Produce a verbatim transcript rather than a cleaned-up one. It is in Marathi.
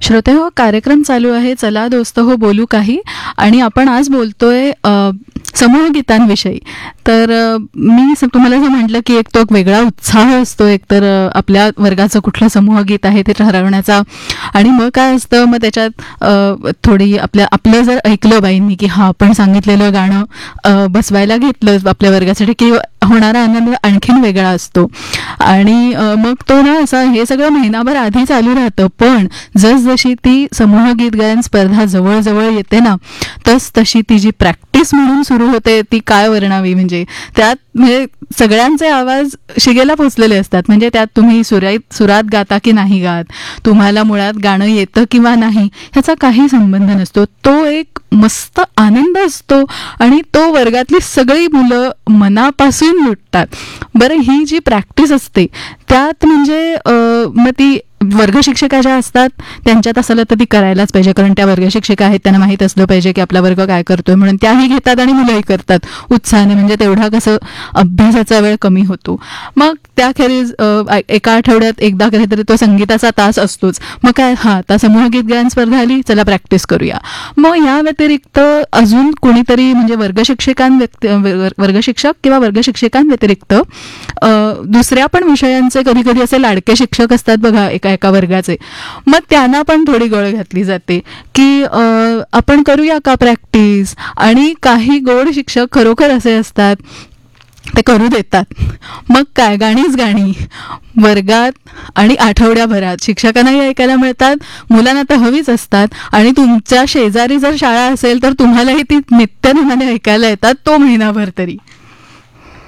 श्रोते हो, कार्यक्रम चालू आहे चला दोस्त हो बोलू काही. आणि आपण आज बोलतोय अ, समूहगीतांविषयी. तर अ, मी स- तुम्हाला असं म्हटलं की एक तो एक वेगळा उत्साह असतो, एक तर अ, आपल्या वर्गाचं कुठलं समूहगीत आहे ते ठरवण्याचा. आणि मग काय असतं, मग त्याच्यात अ, थोडी आपल्या आपलं जर ऐकलं बाईंनी की हा आपण सांगितलेलं गाणं अ, बसवायला घेतलं आपल्या वर्गासाठी, की होणारा आनंद आणखीन वेगळा असतो. आणि अ, मग तो ना असं हे सगळं महिनाभर आधी चालू राहतं, पण जसजशी ती समूह गीत गायन स्पर्धा जवळजवळ येते ना, तस तशी ती जी प्रॅक्टिस म्हणून सुरू होते ती काय वर्णावी. म्हणजे त्यात म्हणजे सगळ्यांचे आवाज शिगेला पोचलेले असतात. म्हणजे त्यात तुम्ही सुरात सुरात गाता की नाही गात, तुम्हाला मुळात गाणं येतं किंवा नाही, ह्याचा काही संबंध नसतो. तो एक मस्त आनंद असतो आणि तो वर्गातली सगळी मुलं मनापासून लुटतात. बरं, ही जी प्रॅक्टिस असते त्यात म्हणजे अ, मग ती वर्ग शिक्षिका ज्या असतात त्यांच्यात असायला तर ती करायलाच पाहिजे, कारण त्या वर्ग शिक्षिका आहेत, त्यांना माहीत असलं पाहिजे की आपला वर्ग काय करतोय, म्हणून त्याही घेतात आणि मुलंही करतात उत्साहाने. म्हणजे तेवढा कसं अभ्यासाचा वेळ कमी होतो. मग त्याखेरीज अ, एका आठवड्यात एकदा कधीतरी तो संगीताचा तास असतोच. मग काय, हा आता समूहगीत गायन स्पर्धा आली, चला प्रॅक्टिस करूया. मग या व्यतिरिक्त अजून कोणीतरी म्हणजे वर्ग शिक्षकांव्यक्त वर्ग शिक्षक किंवा वर्ग शिक्षकांव्यतिरिक्त अ, दुसऱ्या पण विषयांचे कधी कधी असे लाडके शिक्षक असतात बघा एका एका वर्गाचे. मग त्यांना पण थोडी गळ घातली जाते की अ, आपण करूया का प्रॅक्टिस. आणि काही गोड शिक्षक खरोखर असे असतात, ते करू देतात. मग काय, गाणीच गाणी वर्गात आणि आठवड्याभरात शिक्षकांनाही ऐकायला मिळतात, मुलांना तर हवीच असतात. आणि तुमच्या शेजारी जर शाळा असेल तर तुम्हालाही ती नित्यनेमाने ऐकायला येतात, तो महिनाभर तरी.